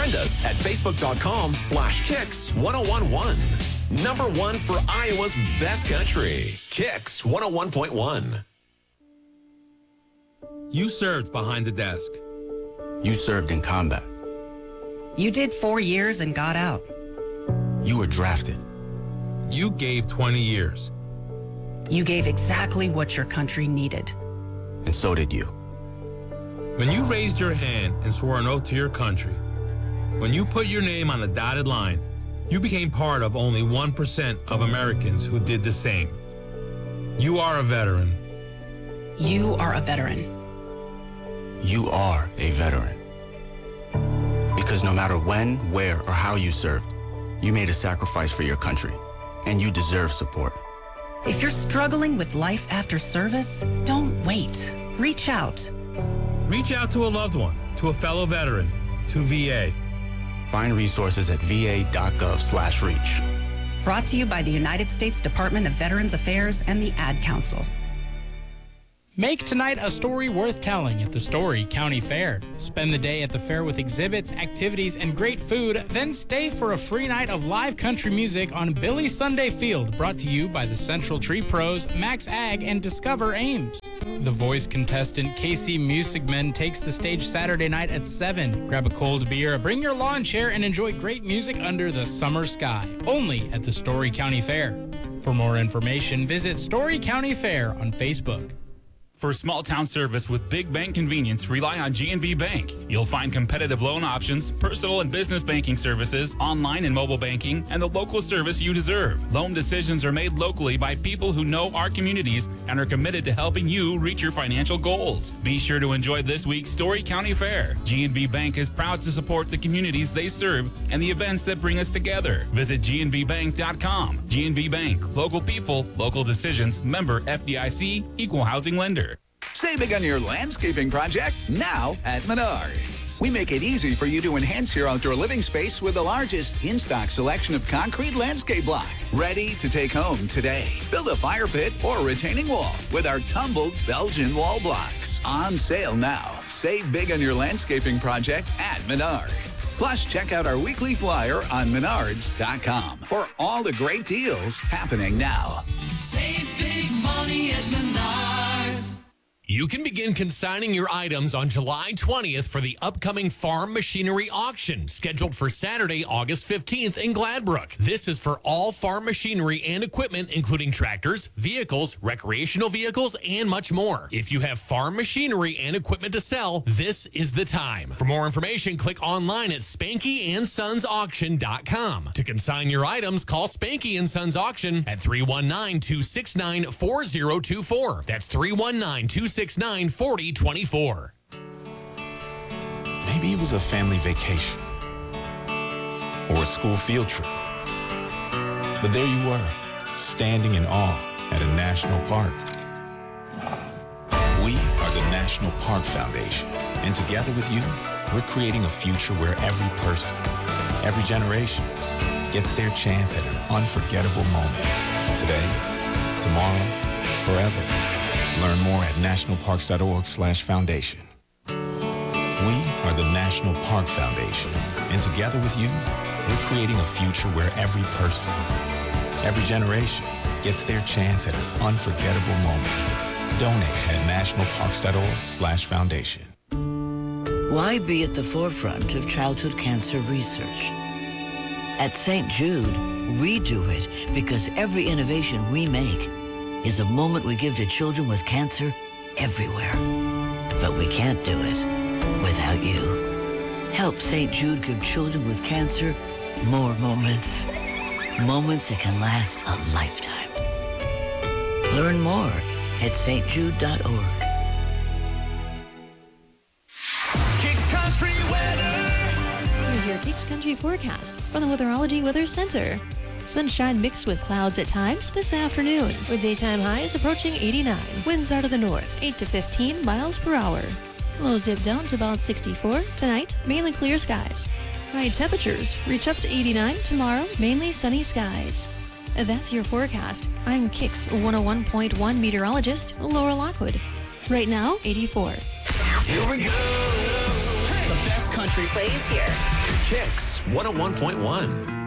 Find us at facebook.com/Kicks1011. Number one for Iowa's best country. Kicks 101.1. You served behind the desk. You served in combat. You did 4 years and got out. You were drafted. You gave 20 years. You gave exactly what your country needed. And so did you. When you raised your hand and swore an oath to your country, when you put your name on a dotted line, you became part of only 1% of Americans who did the same. You are a veteran. You are a veteran. You are a veteran. Because no matter when, where, or how you served, you made a sacrifice for your country, and you deserve support. If you're struggling with life after service, don't wait. Reach out. Reach out to a loved one, to a fellow veteran, to VA. Find resources at va.gov/reach. Brought to you by the United States Department of Veterans Affairs and the Ad Council. Make tonight a story worth telling at the Story County Fair. Spend the day at the fair with exhibits, activities, and great food, then stay for a free night of live country music on Billy Sunday Field, brought to you by the Central Tree Pros, Max Ag, and Discover Ames. The Voice contestant Casey Musigman takes the stage Saturday night at 7. Grab a cold beer, bring your lawn chair, and enjoy great music under the summer sky. Only at the Story County Fair. For more information, visit Story County Fair on Facebook. For small town service with big bank convenience, rely on G&B Bank. You'll find competitive loan options, personal and business banking services, online and mobile banking, and the local service you deserve. Loan decisions are made locally by people who know our communities and are committed to helping you reach your financial goals. Be sure to enjoy this week's Story County Fair. G&B Bank is proud to support the communities they serve and the events that bring us together. Visit gnbbank.com. G&B Bank, local people, local decisions, member FDIC, equal housing lender. Save big on your landscaping project now at Menards. We make it easy for you to enhance your outdoor living space with the largest in-stock selection of concrete landscape block. Ready to take home today. Build a fire pit or retaining wall with our tumbled Belgian wall blocks. On sale now. Save big on your landscaping project at Menards. Plus, check out our weekly flyer on Menards.com for all the great deals happening now. Save big money at Menards. You can begin consigning your items on July 20th for the upcoming farm machinery auction, scheduled for Saturday, August 15th in Gladbrook. This is for all farm machinery and equipment, including tractors, vehicles, recreational vehicles, and much more. If you have farm machinery and equipment to sell, this is the time. For more information, click online at SpankyandSonsAuction.com. To consign your items, call Spanky & Sons Auction at 319-269-4024. That's 319-269-4024. Maybe it was a family vacation or a school field trip. But there you were, standing in awe at a national park. We are the National Park Foundation, and together with you, we're creating a future where every person, every generation, gets their chance at an unforgettable moment. Today, tomorrow, forever. Learn more at nationalparks.org/foundation. We are the National Park Foundation, and together with you, we're creating a future where every person, every generation, gets their chance at an unforgettable moment. Donate at nationalparks.org/foundation. Why be at the forefront of childhood cancer research? At St. Jude, we do it because every innovation we make is a moment we give to children with cancer everywhere. But we can't do it without you. Help St. Jude give children with cancer more moments. Moments that can last a lifetime. Learn more at stjude.org. Kicks Country weather. Here's your Kicks Country forecast from the Weatherology Weather Center. Sunshine mixed with clouds at times this afternoon, with daytime highs approaching 89. Winds out of the north, 8 to 15 miles per hour. Lows dip down to about 64. Tonight, mainly clear skies. High temperatures reach up to 89 tomorrow, mainly sunny skies. That's your forecast. I'm Kicks 101.1 meteorologist Laura Lockwood. Right now, 84. Here we go. The best country plays here. Kicks 101.1.